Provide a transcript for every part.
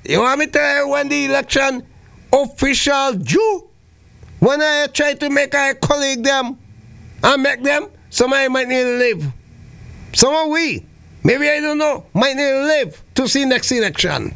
You want me to tell you when the election official due? When I try to make a colleague them and make them, somebody might need to live. Some of we, maybe I don't know, might need to live to see next election.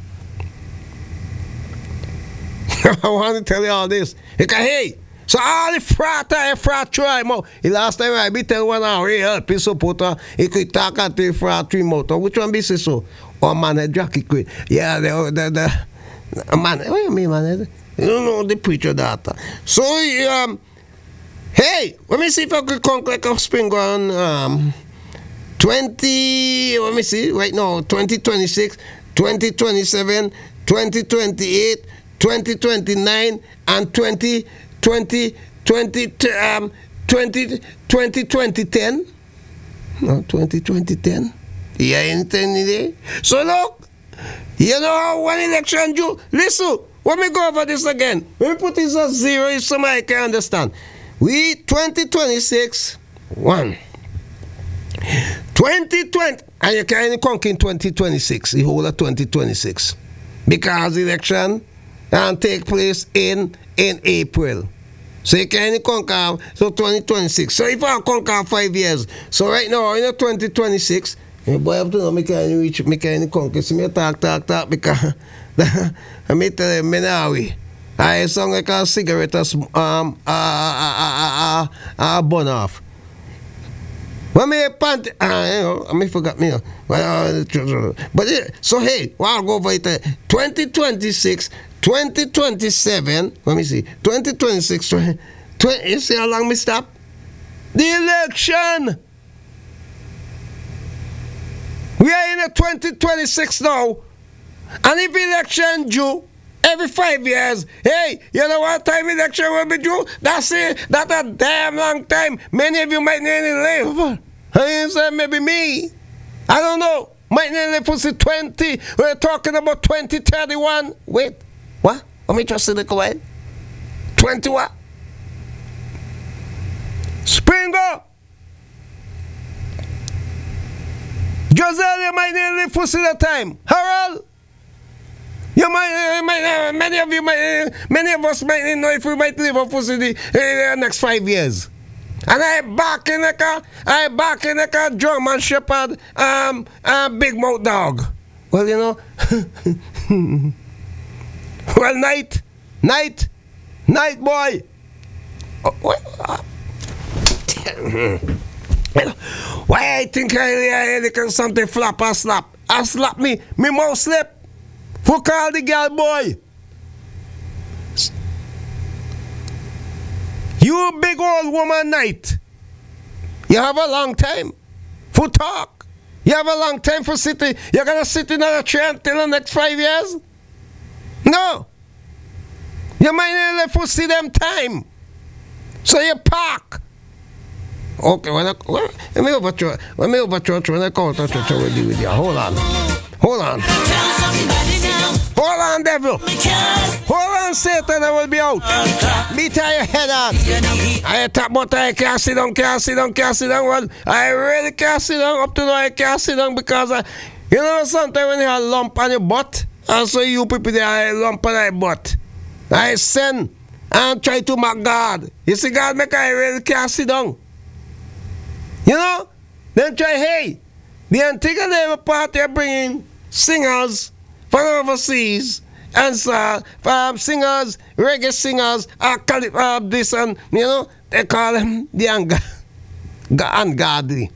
I want to tell you all this. Because hey, so all the frat try mo. The last time I be tell one hour help his supporter, he could talk at the frat three motor. Which one be so? Oh man, a Jackie quit. Yeah, the man. What you mean, man? You don't know the preacher data. So hey, let me see if I could conquer a spring on 20. Let me see right now. 2026, 2027, 2028, 2029, and 2010. No, 2010. Yeah, anything there. So look, you know how one election due. Listen, let me go over this again. Let me put this at zero if somebody can understand. We 2026 1. 2020, and you can't conquer in 2026, the whole of 2026, because the election can take place in April. So you can't conquer, so 2026. So if I conquer 5 years, so right now in 2026, you boy have to know me can't reach, me can't conquer. So me talk, because I me tell you, me now I sound like a cigarette burn off. When me pant, I me forgot me. But so hey, I'll go over it. 2026, 2027. Let me see. 2026, 20. You see how long me stop? The election. We are in a 2026 now, and if election due every 5 years, hey, you know what time election will be due? That's it. That's a damn long time. Many of you might need to live. I say maybe me. I don't know. Might need to live for 20. We're talking about 2031. Wait, what? Let me just see the quiet. 20 what? Springer. Joselle, you might need to live for the time. Harold. You might, many of us might know if we might live up for the next 5 years. And I back in the car, German Shepherd, big mouth dog. Well, you know, well, night, boy. Why I think I can something flap or slap? I slap me mouth slip. Who call the girl boy? You big old woman night. You have a long time for talk. You have a long time for sitting. You're gonna sit in a chair until the next 5 years? No. You might not let for see them time. So you park. Okay, let me overthrow when I call to church will deal with you. Hold on, devil. Hold on, Satan, I will be out. Me tie your head on. I talk about I can't sit down. Well, I really can't sit down. Up to now, I can't sit down because, you know, sometimes when you have a lump on your butt, and so you people there have a lump on your butt, I send and try to mock God. You see, God make I really can't sit down. You know? Then try, hey, the Antigua Labour Party are bringing singers from overseas and singers, reggae singers, this and, you know, they call them the ungodly.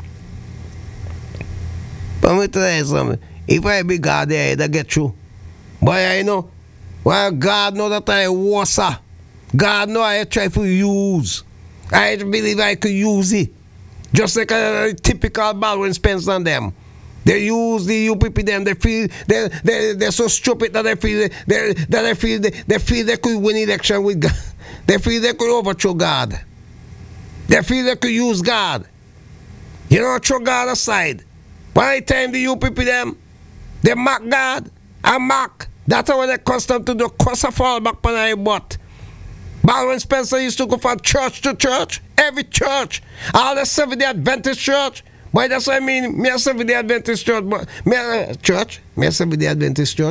But me tell you something, if I be God there, I'd get through. But I know, well, God know that I was God know I try to use. I believe I could use it. Just like a typical Baldwin Spence and them. They use the UPP them. They feel they're so stupid that they feel they could win election with God. They feel they could overthrow God. They feel they could use God. You know, throw God aside. By the time the UPP them, they mock God and mock. That's how they custom to do. Cross a fall back on their butt. Baldwin Spencer used to go from church to church, every church, all the Seventh-day Adventist church. Boy, that's what I mean. Me a Seventh-day Adventist church, but me a Seventh-day Adventist church.